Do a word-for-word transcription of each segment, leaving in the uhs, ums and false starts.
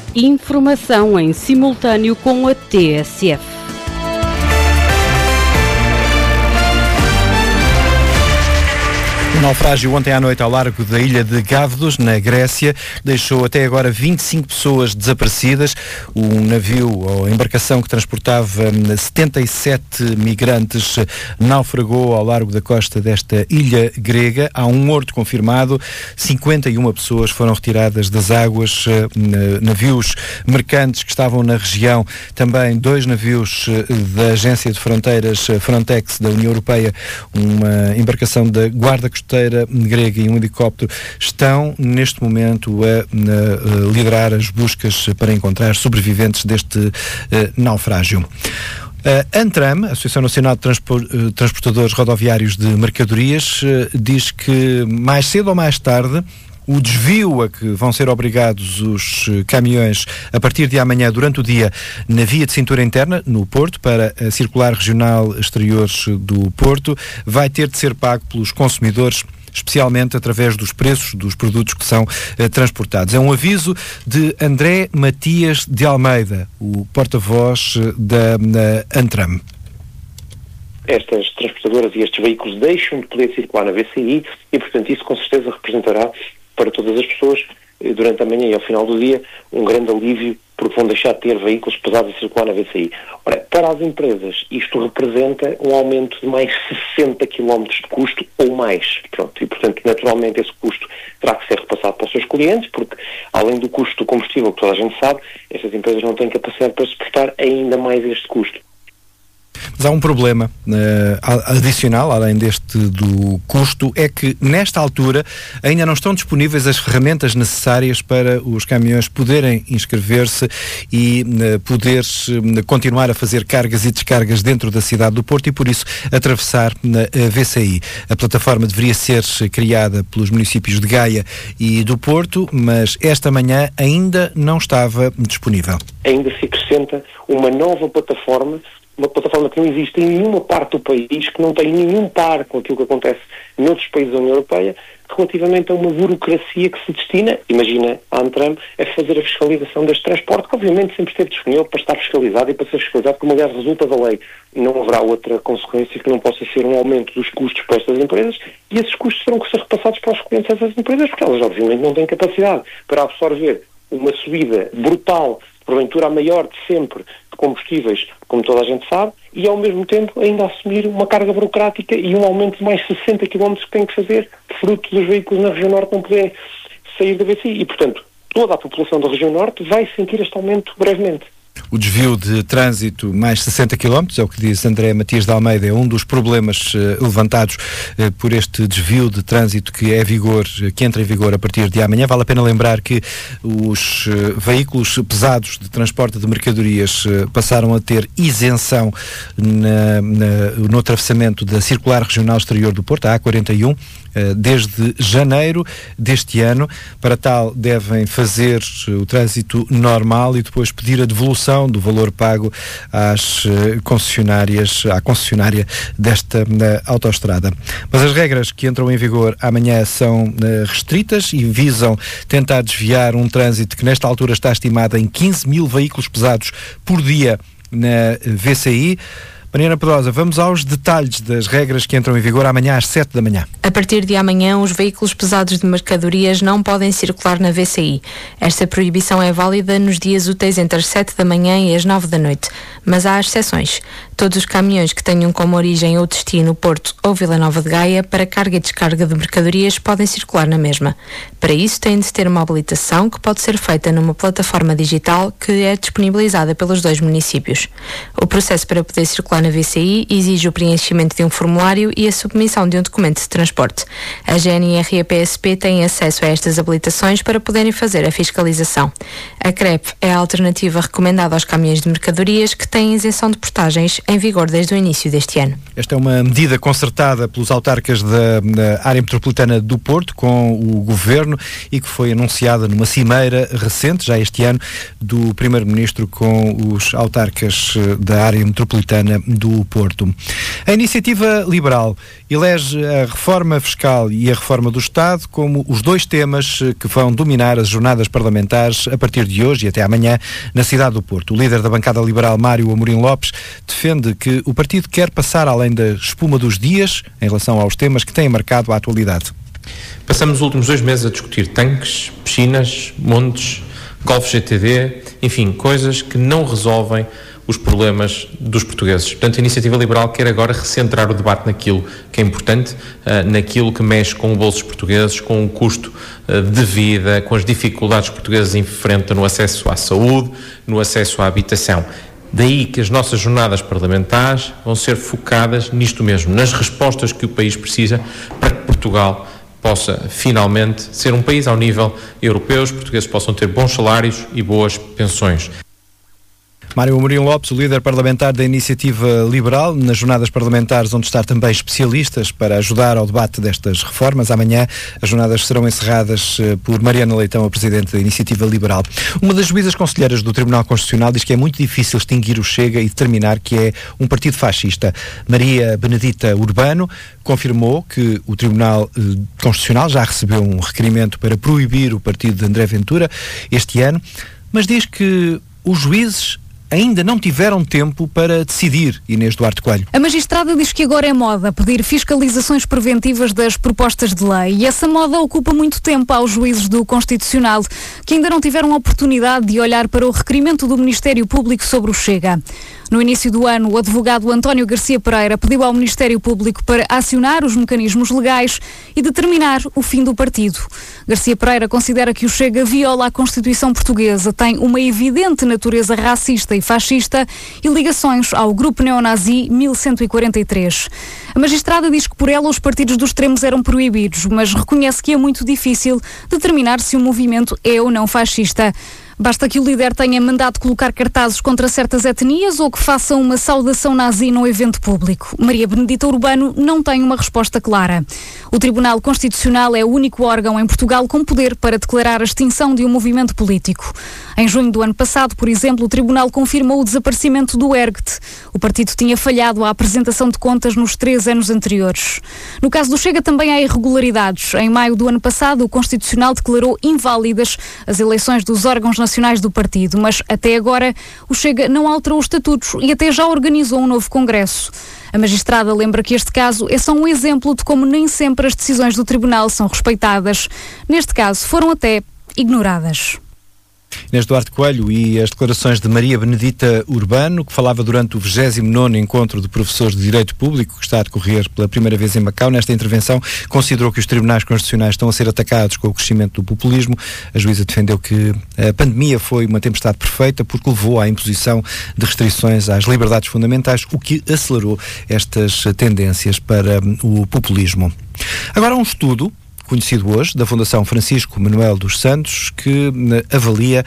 Informação em simultâneo com a T S F. O naufrágio ontem à noite ao largo da ilha de Gavdos, na Grécia, deixou até agora vinte e cinco pessoas desaparecidas. O navio ou a embarcação que transportava setenta e sete migrantes naufragou ao largo da costa desta ilha grega. Há um morto confirmado, cinquenta e uma pessoas foram retiradas das águas, navios mercantes que estavam na região, também dois navios da Agência de Fronteiras Frontex da União Europeia, uma embarcação da Guarda Costeira grega e um helicóptero estão neste momento a, a, a liderar as buscas para encontrar sobreviventes deste uh, naufrágio. A Antram, a Associação Nacional de Transpor- Transportadores Rodoviários de Mercadorias, uh, diz que mais cedo ou mais tarde o desvio a que vão ser obrigados os caminhões a partir de amanhã, durante o dia, na via de cintura interna, no Porto, para a circular regional exterior do Porto, vai ter de ser pago pelos consumidores, especialmente através dos preços dos produtos que são eh, transportados. É um aviso de André Matias de Almeida, o porta-voz da, da Antram. Estas transportadoras e estes veículos deixam de poder circular na V C I e, portanto, isso com certeza representará para todas as pessoas, durante a manhã e ao final do dia, um grande alívio, porque vão deixar de ter veículos pesados a circular na V C I. Ora, para as empresas, isto representa um aumento de mais sessenta quilómetros de custo ou mais. Pronto, e, portanto, naturalmente, esse custo terá que ser repassado para os seus clientes, porque, além do custo do combustível, que toda a gente sabe, estas empresas não têm capacidade para suportar ainda mais este custo. Mas há um problema uh, adicional, além deste do custo, é que nesta altura ainda não estão disponíveis as ferramentas necessárias para os caminhões poderem inscrever-se e uh, poder uh, continuar a fazer cargas e descargas dentro da cidade do Porto e, por isso, atravessar na uh, V C I. A plataforma deveria ser criada pelos municípios de Gaia e do Porto, mas esta manhã ainda não estava disponível. Ainda se acrescenta uma nova plataforma, uma plataforma que não existe em nenhuma parte do país, que não tem nenhum par com aquilo que acontece noutros países da União Europeia, relativamente a uma burocracia que se destina, imagina a Antram, a fazer a fiscalização deste transporte, que obviamente sempre esteve disponível para estar fiscalizado e para ser fiscalizado, como aliás resulta da lei. Não haverá outra consequência que não possa ser um aumento dos custos para estas empresas, e esses custos terão que ser repassados para os clientes dessas empresas, porque elas obviamente não têm capacidade para absorver uma subida brutal, porventura a maior de sempre, de combustíveis, como toda a gente sabe, e ao mesmo tempo ainda assumir uma carga burocrática e um aumento de mais sessenta quilómetros que tem que fazer, fruto dos veículos na região norte não poderem sair da V C I. E, portanto, toda a população da região norte vai sentir este aumento brevemente. O desvio de trânsito, mais sessenta quilómetros, é o que diz André Matias de Almeida, é um dos problemas uh, levantados uh, por este desvio de trânsito que é vigor, que entra em vigor a partir de amanhã. Vale a pena lembrar que os uh, veículos pesados de transporte de mercadorias uh, passaram a ter isenção na, na, no atravessamento da Circular Regional Exterior do Porto, a A quarenta e um, desde janeiro deste ano. Para tal, devem fazer o trânsito normal e depois pedir a devolução do valor pago às concessionárias, à concessionária desta autoestrada. Mas as regras que entram em vigor amanhã são restritas e visam tentar desviar um trânsito que nesta altura está estimado em quinze mil veículos pesados por dia na V C I. Mariana Pedrosa, vamos aos detalhes das regras que entram em vigor amanhã às sete da manhã. A partir de amanhã, os veículos pesados de mercadorias não podem circular na V C I. Esta proibição é válida nos dias úteis entre as sete da manhã e as nove da noite, mas há exceções. Todos os caminhões que tenham como origem ou destino Porto ou Vila Nova de Gaia para carga e descarga de mercadorias podem circular na mesma. Para isso, têm de ter uma habilitação que pode ser feita numa plataforma digital que é disponibilizada pelos dois municípios. O processo para poder circular na V C I exige o preenchimento de um formulário e a submissão de um documento de transporte. A G N R e a P S P têm acesso a estas habilitações para poderem fazer a fiscalização. A C R E P é a alternativa recomendada aos caminhões de mercadorias que têm isenção de portagens em vigor desde o início deste ano. Esta é uma medida concertada pelos autarcas da, da área metropolitana do Porto com o Governo e que foi anunciada numa cimeira recente, já este ano, do Primeiro-Ministro com os autarcas da área metropolitana do Porto. A Iniciativa Liberal elege a reforma fiscal e a reforma do Estado como os dois temas que vão dominar as jornadas parlamentares a partir de hoje e até amanhã na cidade do Porto. O líder da bancada liberal, Mário Amorim Lopes, defende que o partido quer passar além da espuma dos dias em relação aos temas que têm marcado a atualidade. Passamos os últimos dois meses a discutir tanques, piscinas, montes, Golf G T D, enfim, coisas que não resolvem os problemas dos portugueses. Portanto, a Iniciativa Liberal quer agora recentrar o debate naquilo que é importante, uh, naquilo que mexe com o bolso dos portugueses, com o custo uh, de vida, com as dificuldades que os portugueses enfrentam no acesso à saúde, no acesso à habitação. Daí que as nossas jornadas parlamentares vão ser focadas nisto mesmo, nas respostas que o país precisa para que Portugal possa finalmente ser um país ao nível europeu, os portugueses possam ter bons salários e boas pensões. Mário Amorim Lopes, o líder parlamentar da Iniciativa Liberal, nas jornadas parlamentares onde está também especialistas para ajudar ao debate destas reformas. Amanhã as jornadas serão encerradas por Mariana Leitão, a presidente da Iniciativa Liberal. Uma das juízas conselheiras do Tribunal Constitucional diz que é muito difícil extinguir o Chega e determinar que é um partido fascista. Maria Benedita Urbano confirmou que o Tribunal Constitucional já recebeu um requerimento para proibir o partido de André Ventura este ano, mas diz que os juízes ainda não tiveram tempo para decidir. Inês Duarte Coelho. A magistrada diz que agora é moda pedir fiscalizações preventivas das propostas de lei e essa moda ocupa muito tempo aos juízes do Constitucional, que ainda não tiveram a oportunidade de olhar para o requerimento do Ministério Público sobre o Chega. No início do ano, o advogado António Garcia Pereira pediu ao Ministério Público para acionar os mecanismos legais e determinar o fim do partido. Garcia Pereira considera que o Chega viola a Constituição Portuguesa, tem uma evidente natureza racista e fascista e ligações ao grupo neonazi mil cento e quarenta e três. A magistrada diz que por ela os partidos dos extremos eram proibidos, mas reconhece que é muito difícil determinar se o movimento é ou não fascista. Basta que o líder tenha mandado colocar cartazes contra certas etnias ou que faça uma saudação nazi no evento público. Maria Benedita Urbano não tem uma resposta clara. O Tribunal Constitucional é o único órgão em Portugal com poder para declarar a extinção de um movimento político. Em junho do ano passado, por exemplo, o Tribunal confirmou o desaparecimento do E R G T. O partido tinha falhado à apresentação de contas nos três anos anteriores. No caso do Chega também há irregularidades. Em maio do ano passado, o Constitucional declarou inválidas as eleições dos órgãos nacionais do partido, mas até agora o Chega não alterou os estatutos e até já organizou um novo congresso. A magistrada lembra que este caso é só um exemplo de como nem sempre as decisões do Tribunal são respeitadas. Neste caso, foram até ignoradas. Inês Duarte Coelho e as declarações de Maria Benedita Urbano, que falava durante o vigésimo nono Encontro de Professores de Direito Público, que está a decorrer pela primeira vez em Macau. Nesta intervenção, considerou que os tribunais constitucionais estão a ser atacados com o crescimento do populismo. A juíza defendeu que a pandemia foi uma tempestade perfeita porque levou à imposição de restrições às liberdades fundamentais, o que acelerou estas tendências para o populismo. Agora, um estudo conhecido hoje, da Fundação Francisco Manuel dos Santos, que avalia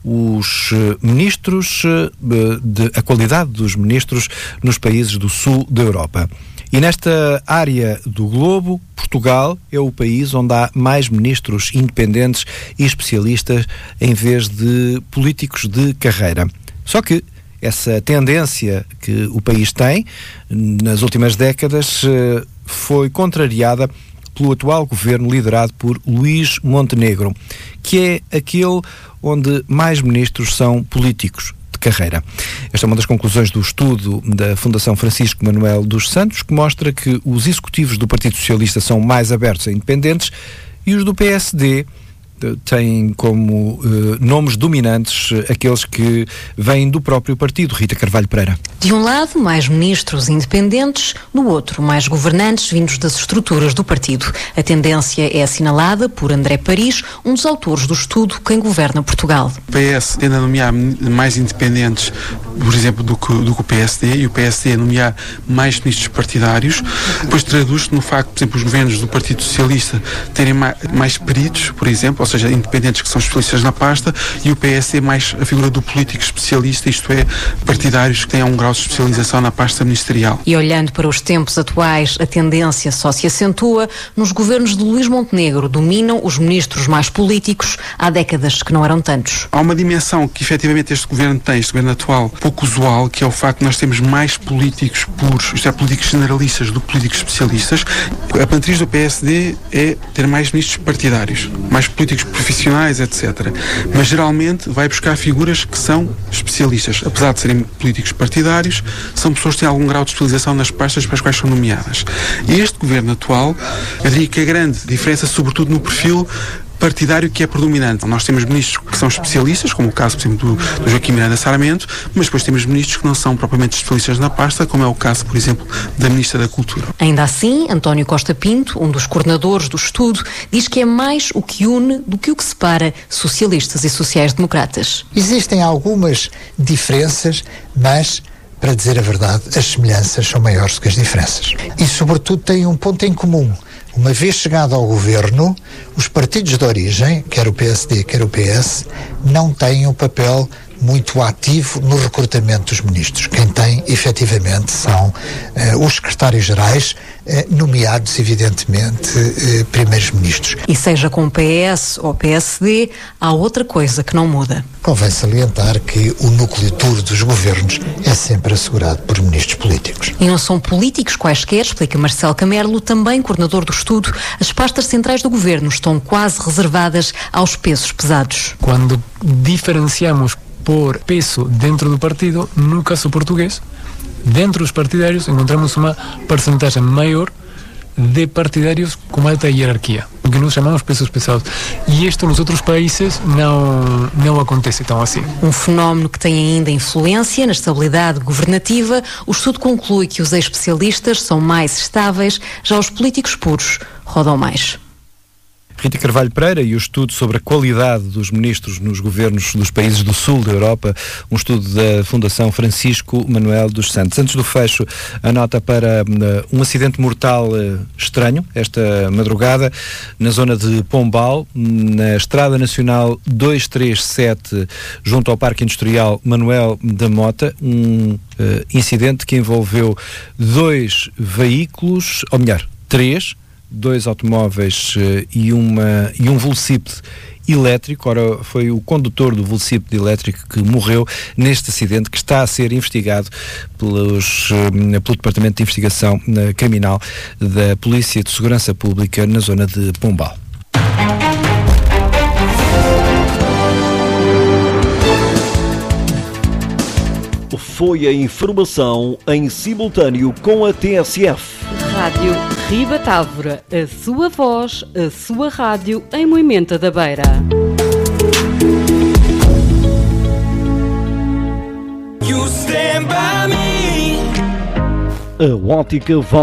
os ministros, de, a qualidade dos ministros nos países do sul da Europa. E nesta área do globo, Portugal é o país onde há mais ministros independentes e especialistas em vez de políticos de carreira. Só que essa tendência que o país tem nas últimas décadas foi contrariada pelo atual governo liderado por Luís Montenegro, que é aquele onde mais ministros são políticos de carreira. Esta é uma das conclusões do estudo da Fundação Francisco Manuel dos Santos, que mostra que os executivos do Partido Socialista são mais abertos a independentes e os do P S D têm como uh, nomes dominantes uh, aqueles que vêm do próprio partido. Rita Carvalho Pereira. De um lado, mais ministros independentes, do outro, mais governantes vindos das estruturas do partido. A tendência é assinalada por André Paris, um dos autores do estudo Quem Governa Portugal. O P S tende a nomear mais independentes, por exemplo, do que, do que o P S D, e o P S D a nomear mais ministros partidários. Depois traduz-se no facto, por exemplo, os governos do Partido Socialista terem mais, mais peritos, por exemplo, ou seja, independentes que são especialistas na pasta, e o P S D mais a figura do político especialista, isto é, partidários que tenham um grau de especialização na pasta ministerial. E olhando para os tempos atuais, a tendência só se acentua. Nos governos de Luís Montenegro dominam os ministros mais políticos, há décadas que não eram tantos. Há uma dimensão que efetivamente este governo tem, este governo atual, pouco usual, que é o facto de nós termos mais políticos puros, isto é, políticos generalistas do que políticos especialistas. A matriz do P S D é ter mais ministros partidários, mais políticos profissionais, etcétera. Mas geralmente vai buscar figuras que são especialistas. Apesar de serem políticos partidários, são pessoas que têm algum grau de especialização nas pastas para as quais são nomeadas. E este governo atual, eu diria que a grande diferença, sobretudo no perfil partidário que é predominante. Nós temos ministros que são especialistas, como o caso, por exemplo, do, do Joaquim Miranda Sarmento, mas depois temos ministros que não são propriamente especialistas na pasta, como é o caso, por exemplo, da Ministra da Cultura. Ainda assim, António Costa Pinto, um dos coordenadores do estudo, diz que é mais o que une do que o que separa socialistas e sociais-democratas. Existem algumas diferenças, mas, para dizer a verdade, as semelhanças são maiores do que as diferenças. E, sobretudo, têm um ponto em comum. Uma vez chegado ao governo, os partidos de origem, quer o P S D, quer o P S, não têm um papel muito ativo no recrutamento dos ministros. Quem tem, efetivamente, são eh, os secretários-gerais, eh, nomeados, evidentemente, eh, primeiros ministros. E seja com o P S ou P S D, há outra coisa que não muda. Convém salientar que o núcleo duro dos governos é sempre assegurado por ministros políticos. E não são políticos quaisquer, explica Marcelo Camerlo, também coordenador do estudo. As pastas centrais do governo estão quase reservadas aos pesos pesados. Quando diferenciamos por peso dentro do partido, no caso português, dentro dos partidários encontramos uma percentagem maior de partidários com alta hierarquia, o que nós chamamos pesos pesados. E isto nos outros países não, não acontece tão assim. Um fenómeno que tem ainda influência na estabilidade governativa. O estudo conclui que os ex-especialistas são mais estáveis, já os políticos puros rodam mais. Rita Carvalho Pereira e o estudo sobre a qualidade dos ministros nos governos dos países do sul da Europa, um estudo da Fundação Francisco Manuel dos Santos. Antes do fecho, a nota para uh, um acidente mortal uh, estranho, esta madrugada, na zona de Pombal, na Estrada Nacional duzentos e trinta e sete, junto ao Parque Industrial Manuel da Mota, um uh, incidente que envolveu dois veículos, ou melhor, três, dois automóveis uh, e, uma, e um velocípede elétrico. Ora, foi o condutor do velocípede elétrico que morreu neste acidente, que está a ser investigado pelos, uh, pelo Departamento de Investigação uh, Criminal da Polícia de Segurança Pública na zona de Pombal. Foi a informação em simultâneo com a T S F. Rádio Ribatávora, a sua voz, a sua rádio em Moimenta da Beira. A Ótica Val